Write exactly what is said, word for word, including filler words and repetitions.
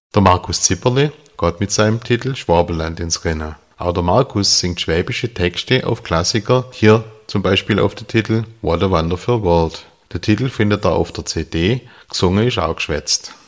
Der Markus Zipperle geht mit seinem Titel Schwabenland ins Rennen. Auch der Markus singt schwäbische Texte auf Klassiker, hier zum Beispiel auf den Titel What a Wonderful World. Der Titel findet ihr auf der C D, gesungen ist auch geschwätzt.